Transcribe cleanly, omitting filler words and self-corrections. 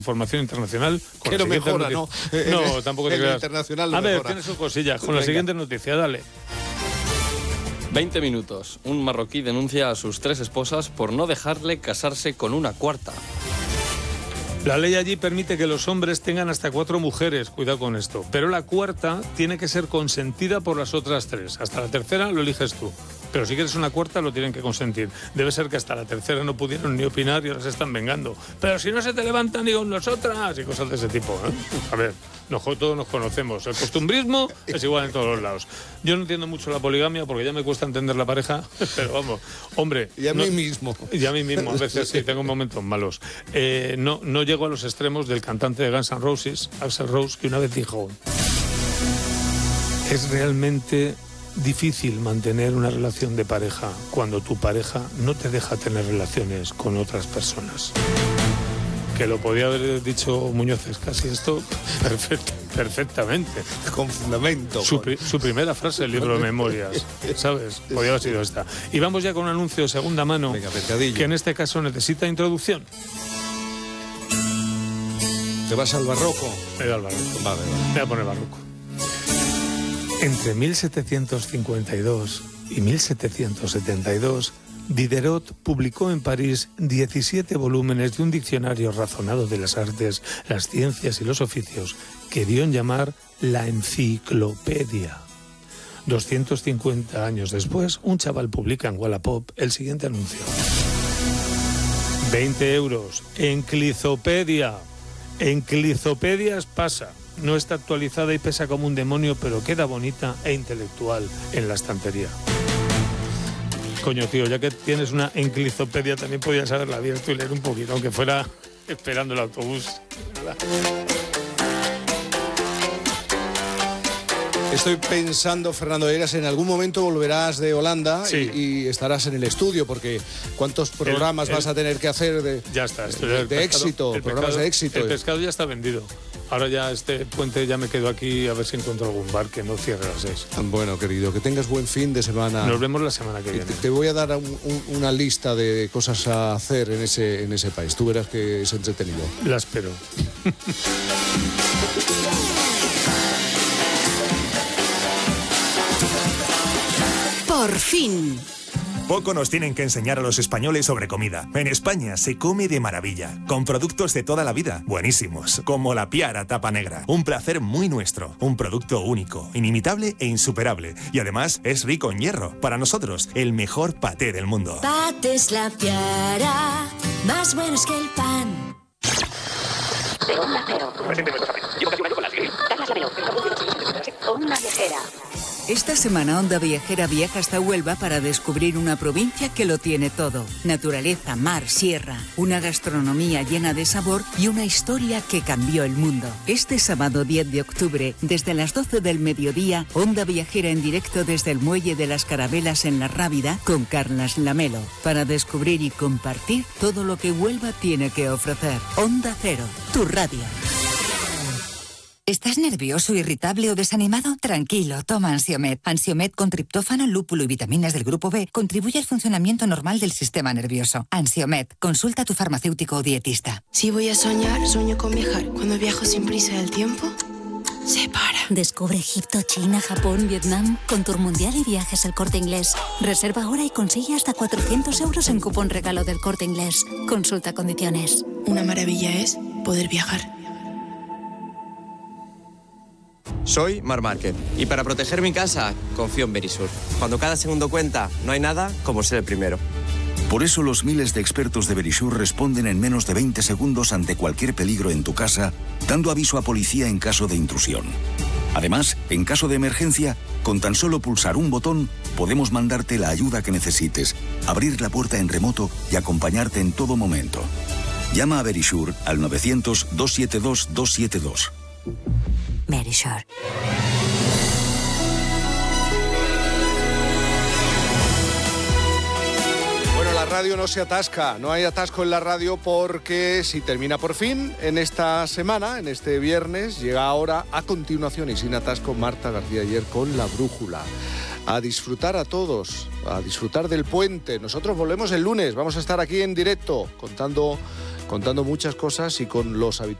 Información internacional. Que lo mejora, ¿no? No, tampoco te creas. Internacional a ver, mejora. tiene su cosilla. Con la Venga. siguiente noticia, dale. 20 minutos. Un marroquí denuncia a sus 3 esposas por no dejarle casarse con una cuarta. La ley allí permite que los hombres tengan hasta 4 mujeres, cuidado con esto. Pero la cuarta tiene que ser consentida por las otras 3. Hasta la tercera lo eliges tú. Pero si quieres una cuarta lo tienen que consentir. Debe ser que hasta la tercera no pudieron ni opinar y ahora se están vengando. Pero si no se te levantan ni con nosotras y cosas de ese tipo, ¿eh? A ver, todos nos conocemos. El costumbrismo es igual en todos los lados. Yo no entiendo mucho la poligamia porque ya me cuesta entender la pareja, pero vamos, hombre... Y a mí mismo. Y a mí mismo, a veces sí, tengo momentos malos. No llego a los extremos del cantante de Guns N' Roses, Axl Rose, que una vez dijo: es realmente difícil mantener una relación de pareja cuando tu pareja no te deja tener relaciones con otras personas. Que lo podía haber dicho Muñoz casi esto perfectamente. Con fundamento. Su primera frase del libro de memorias, ¿sabes? Podría haber sido esta. Y vamos ya con un anuncio de segunda mano. Venga, pescadillo. Que en este caso necesita introducción. ¿Te vas al barroco? Me voy al barroco. Vale. Me voy a poner barroco. Entre 1752 y 1772, Diderot publicó en París 17 volúmenes de un diccionario razonado de las artes, las ciencias y los oficios, que dio en llamar la Enciclopedia. 250 años después, un chaval publica en Wallapop el siguiente anuncio: 20 euros, Enciclopedia. Enciclopedias pasa. No está actualizada y pesa como un demonio, pero queda bonita e intelectual en la estantería. Coño, tío, ya que tienes una enciclopedia, también podías haberla abierto y leer un poquito, aunque fuera esperando el autobús. Estoy pensando, Fernando Eras, en algún momento volverás de Holanda. Sí. y estarás en el estudio, porque ¿cuántos programas vas a tener que hacer de éxito? Programas de éxito. El pescado ya está vendido. Ahora ya este puente ya me quedo aquí a ver si encuentro algún bar que no cierre a las 6. Bueno, querido, que tengas buen fin de semana. Nos vemos la semana que viene. Te voy a dar una lista de cosas a hacer en ese país. Tú verás que es entretenido. La espero. Por fin. Poco nos tienen que enseñar a los españoles sobre comida. En España se come de maravilla, con productos de toda la vida, buenísimos, como la Piara Tapa Negra. Un placer muy nuestro, un producto único, inimitable e insuperable. Y además es rico en hierro. Para nosotros, el mejor paté del mundo. Pates La Piara, más buenos que el pan. De Onda Cero. Onda Viajera. Esta semana Onda Viajera viaja hasta Huelva para descubrir una provincia que lo tiene todo. Naturaleza, mar, sierra, una gastronomía llena de sabor y una historia que cambió el mundo. Este sábado 10 de octubre, desde las 12 del mediodía, Onda Viajera en directo desde el Muelle de las Carabelas en La Rábida con Carlas Lamelo, para descubrir y compartir todo lo que Huelva tiene que ofrecer. Onda Cero, tu radio. ¿Estás nervioso, irritable o desanimado? Tranquilo, toma Ansiomed. Ansiomed con triptófano, lúpulo y vitaminas del grupo B contribuye al funcionamiento normal del sistema nervioso. Ansiomed, consulta a tu farmacéutico o dietista. Si voy a soñar, sueño con viajar. Cuando viajo sin prisa del tiempo, se para. Descubre Egipto, China, Japón, Vietnam con Tour Mundial y Viajes El Corte Inglés. Reserva ahora y consigue hasta 400 euros en cupón regalo del Corte Inglés. Consulta condiciones. Una maravilla es poder viajar. Soy Mar Márquez y para proteger mi casa confío en Verisur. Cuando cada segundo cuenta, no hay nada como ser el primero. Por eso los miles de expertos de Verisur responden en menos de 20 segundos ante cualquier peligro en tu casa, dando aviso a policía en caso de intrusión. Además, en caso de emergencia, con tan solo pulsar un botón, podemos mandarte la ayuda que necesites, abrir la puerta en remoto y acompañarte en todo momento. Llama a Verisur al 900-272-272. Verisur. Bueno, la radio no se atasca, no hay atasco en la radio porque si termina por fin en esta semana, en este viernes, llega ahora a continuación y sin atasco Marta García Ayer con La Brújula. A disfrutar a todos, a disfrutar del puente. Nosotros volvemos el lunes, vamos a estar aquí en directo contando contando muchas cosas y con los habituales